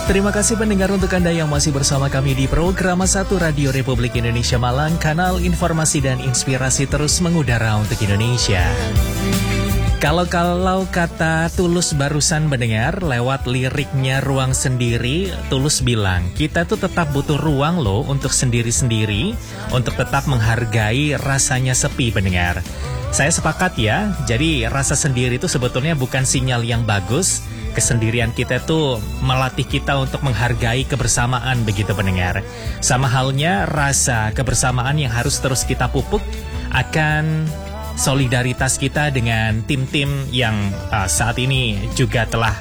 Terima kasih pendengar untuk Anda yang masih bersama kami di program 1 Radio Republik Indonesia Malang, kanal informasi dan inspirasi terus mengudara untuk Indonesia. Kalau kata Tulus barusan mendengar lewat liriknya Ruang Sendiri, Tulus bilang, kita tuh tetap butuh ruang loh untuk sendiri-sendiri, untuk tetap menghargai rasanya sepi pendengar. Saya sepakat ya, jadi rasa sendiri itu sebetulnya bukan sinyal yang bagus. Kesendirian kita tuh melatih kita untuk menghargai kebersamaan begitu pendengar. Sama halnya rasa kebersamaan yang harus terus kita pupuk akan solidaritas kita dengan tim-tim yang saat ini juga telah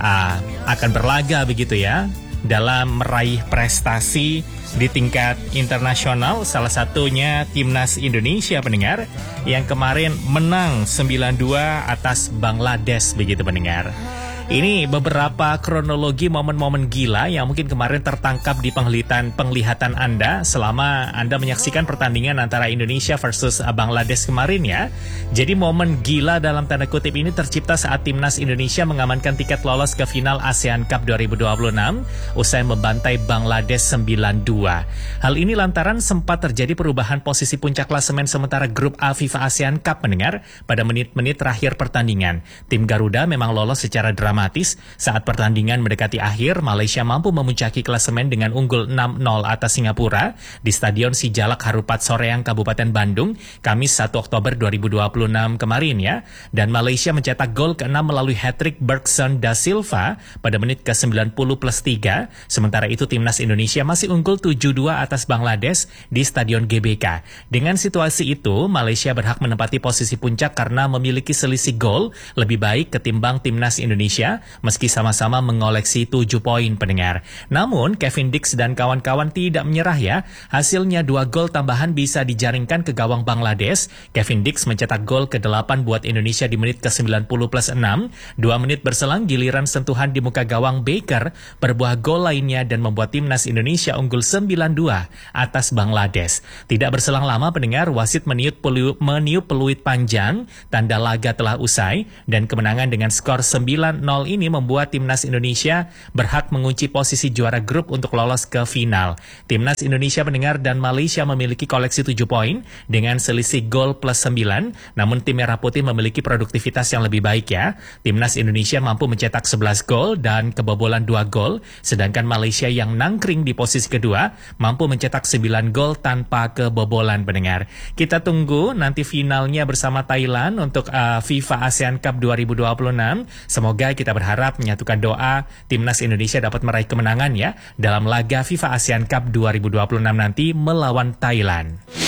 akan berlaga begitu ya dalam meraih prestasi di tingkat internasional. Salah satunya Timnas Indonesia pendengar yang kemarin menang 9-2 atas Bangladesh begitu pendengar. Ini beberapa kronologi momen-momen gila yang mungkin kemarin tertangkap di penglihatan Anda selama Anda menyaksikan pertandingan antara Indonesia versus Bangladesh kemarin ya. Jadi momen gila dalam tanda kutip ini tercipta saat Timnas Indonesia mengamankan tiket lolos ke final ASEAN Cup 2026 usai membantai Bangladesh 9-2. Hal ini lantaran sempat terjadi perubahan posisi puncak klasemen sementara grup A FIFA ASEAN Cup mendengar pada menit-menit terakhir pertandingan. Tim Garuda memang lolos secara dramatis. Saat pertandingan mendekati akhir, Malaysia mampu memuncaki klasemen dengan unggul 6-0 atas Singapura di Stadion Sijalak Harupat Soreang, Kabupaten Bandung, Kamis 1 Oktober 2026 kemarin ya. Dan Malaysia mencetak gol ke-6 melalui hat-trick Bergson da Silva pada menit ke-90 plus 3. Sementara itu Timnas Indonesia masih unggul 7-2 atas Bangladesh di Stadion GBK. Dengan situasi itu, Malaysia berhak menempati posisi puncak karena memiliki selisih gol lebih baik ketimbang Timnas Indonesia meski sama-sama mengoleksi 7 poin pendengar. Namun Kevin Dix dan kawan-kawan tidak menyerah ya. Hasilnya 2 gol tambahan bisa dijaringkan ke gawang Bangladesh. Kevin Dix mencetak gol ke-8 buat Indonesia di menit ke-90 plus 6. 2 menit berselang giliran sentuhan di muka gawang Baker berbuah gol lainnya dan membuat Timnas Indonesia unggul 9-2 atas Bangladesh. Tidak berselang lama pendengar, wasit meniup peluit panjang, tanda laga telah usai dan kemenangan dengan skor 9-0 ini membuat Timnas Indonesia berhak mengunci posisi juara grup untuk lolos ke final. Timnas Indonesia mendengar dan Malaysia memiliki koleksi 7 poin dengan selisih gol plus 9, namun tim Merah Putih memiliki produktivitas yang lebih baik ya. Timnas Indonesia mampu mencetak 11 gol dan kebobolan 2 gol, sedangkan Malaysia yang nangkring di posisi kedua mampu mencetak 9 gol tanpa kebobolan pendengar. Kita tunggu nanti finalnya bersama Thailand untuk FIFA ASEAN Cup 2026. Semoga kita berharap menyatukan doa Timnas Indonesia dapat meraih kemenangan ya dalam laga FIFA ASEAN Cup 2026 nanti melawan Thailand.